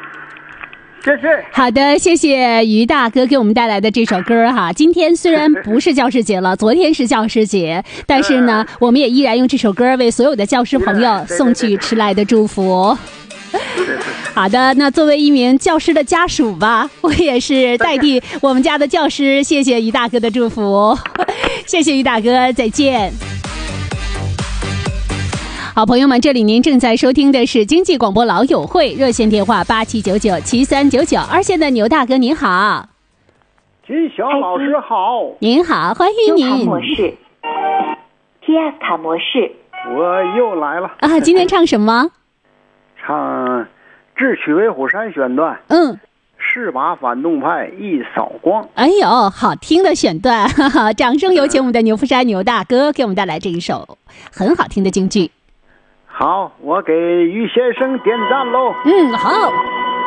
谢谢。 好的，谢谢于大哥给我们带来的这首歌哈。今天虽然不是教师节了，昨天是教师节，但是呢，我们也依然用这首歌为所有的教师朋友送去迟来的祝福。好的，那作为一名教师的家属吧，我也是代替我们家的教师，谢谢于大哥的祝福，谢谢于大哥，再见。好朋友们，这里您正在收听的是经济广播老友会，热线电话87997399，二线的牛大哥您好。 金小老师好。 您好，欢迎您。 模式 Fiesta 模式， 我又来了啊！今天唱什么？ 唱智取威虎山选段。是把反动派一扫光。 哎呦，好听的选段，哈哈！掌声有请我们的牛夫山牛大哥给我们带来这一首很好听的京剧。 好，我给于先生点赞喽。 好。